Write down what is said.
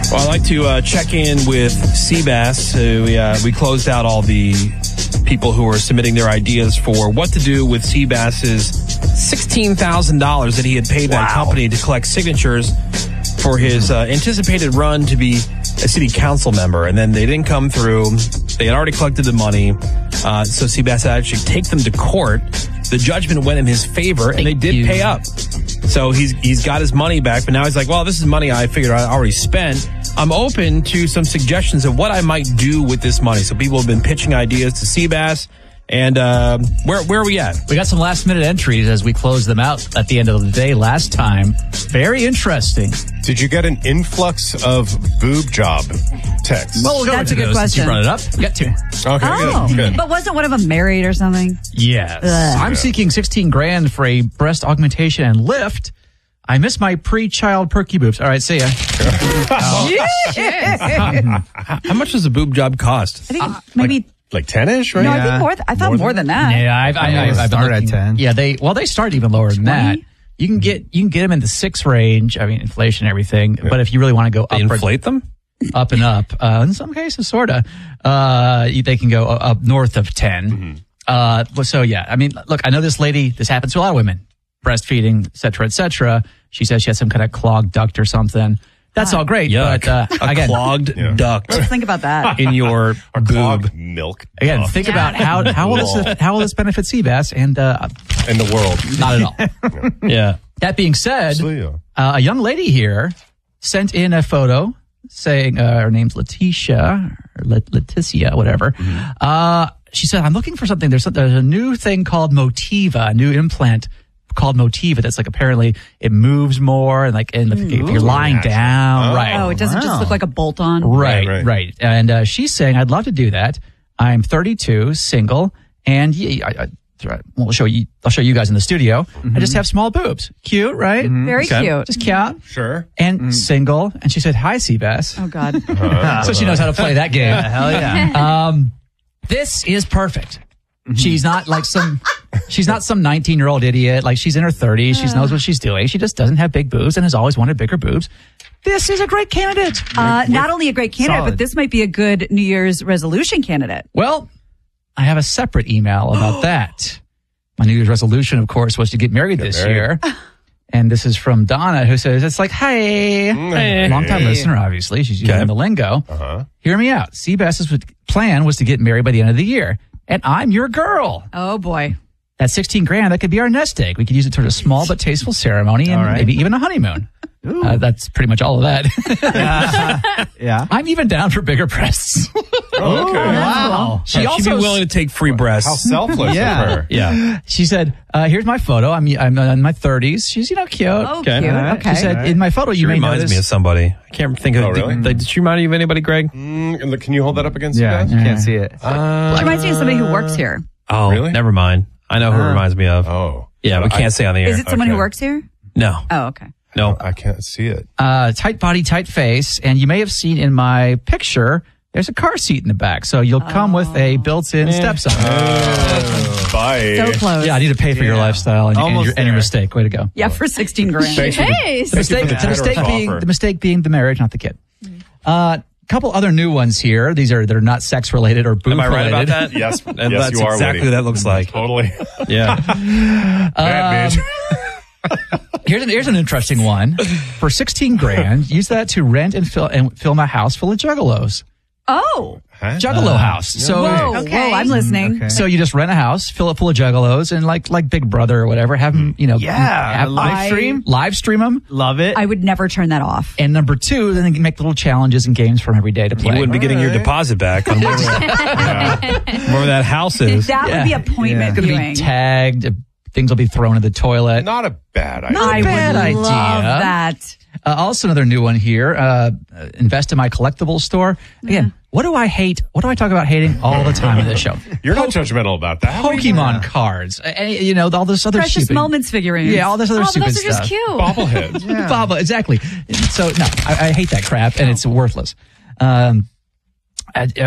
Well, I'd like to check in with Seabass. We closed out all the people who were submitting their ideas for what to do with Seabass's $16,000 that he had paid that company to collect signatures for his anticipated run to be a city council member. And then they didn't come through. They had already collected the money. So Seabass had actually take them to court. The judgment went in his favor, and they did pay up. So he's got his money back, but now he's like, well, this is money I figured I already spent. I'm open to some suggestions of what I might do with this money. So people have been pitching ideas to Seabass. And where are we at? We got some last-minute entries as we close them out at the end of the day last time. Very interesting. Did you get an influx of boob job texts? Well, that's a good question. You brought it up. You got two. Okay, good. But wasn't one of them married or something? Yes. I'm seeking $16,000 for a breast augmentation and lift. I miss my pre-child perky boobs. All right, see ya. How much does a boob job cost? I think maybe... Like 10-ish, right? No, I think more. I thought more than that. Yeah, I've been started looking at 10. Yeah, they start even lower than 20? that. You can get them in the 6 range. I mean, inflation and everything. Yeah. But if you really want to go They inflate them? Up and up, in some cases, sorta. They can go up north of 10. Mm-hmm. So yeah, I mean, look, I know this lady. This happens to a lot of women, breastfeeding, et cetera, et cetera. She says she has some kind of clogged duct or something. That's all great, Yuck. but again, clogged duct. Let's think about that. In your boob. Milk. Again, think about how will this benefit Seabass and in the world. Not at all. Yeah. That being said, a young lady here sent in a photo saying her name's Leticia, whatever. Mm-hmm. She said, "I'm looking for something. There's a new thing called Motiva, a new implant called Motiva that's like apparently it moves more and like if you're lying down, right? Oh, it doesn't just look like a bolt-on, right. And she's saying, I'd love to do that. I'm 32, single, and I'll show you guys in the studio. Mm-hmm. I just have small boobs. Cute, right? Mm-hmm. Very cute. Just cute. Sure. And single. And she said, hi, Seabass. Oh, God. So she knows how to play that game. Hell yeah. This is perfect. Mm-hmm. She's not some 19-year-old idiot. Like, she's in her 30s. She knows what she's doing. She just doesn't have big boobs and has always wanted bigger boobs. This is a great candidate. Not only a great candidate, Solid. but this might be a good New Year's resolution candidate. Well, I have a separate email about that. My New Year's resolution, of course, was to get married this year. And this is from Donna, who says, it's like, hey. Long-time listener, obviously. She's using the lingo. Hear me out. Seabass's plan was to get married by the end of the year. And I'm your girl. Oh, boy. That $16,000, that could be our nest egg. We could use it towards a small but tasteful ceremony and maybe even a honeymoon. That's pretty much all of that. Yeah. I'm even down for bigger breasts. Okay. Wow. She'd be willing to take free breasts. How selfless of her. Yeah. She said, here's my photo. I'm in my 30s. She's, cute. Oh, Okay. cute. Right. Okay. She said, in my photo, She you may reminds notice. me of somebody. I can't think of. Oh, really? Did she remind you of anybody, Greg? Can you hold that up against Yeah, you you guys? can't see it. She reminds me of somebody who works here. Oh, Really? never mind. I know who it reminds me of. Oh. Yeah, we can't say on the air. Is it someone who works here? No. Oh, okay. No. I can't see it. Tight body, tight face. And you may have seen in my picture, there's a car seat in the back. So you'll come with a built-in stepson. Bye. So close. Yeah, I need to pay for your lifestyle and Almost your there. mistake. Way to go. Yeah, for $16,000. Thanks for The mistake being the marriage, not the kid. Couple other new ones here. They're not sex related or boob Am I right related. about that? Yes, And yes, that's you are, exactly Woody. what that looks like. Totally. Yeah. Bad bitch. Here's an interesting one. For $16,000, use that to rent and film a house full of juggalos. Oh. Juggalo house. So Whoa, I'm listening. Okay. So you just rent a house, fill it full of juggalos, and like Big Brother or whatever, have them, have live stream them. Love it. I would never turn that off. And number 2, then they can make little challenges and games from every day to play. You wouldn't be getting your deposit back on where that house is. That would be appointment It's going to viewing. be tagged. Things will be thrown in the toilet. Not a bad idea. Not a bad I would idea. love that. Also, another new one here. Invest in my collectibles store. Again, what do I hate? What do I talk about hating all the time in this show? You're not judgmental about that. Pokemon cards. All this other Precious stupid Moments figurines. Yeah, all this other but stupid those are just stuff. cute. Bobbleheads. Baba, exactly. So no, I hate that crap, and it's worthless.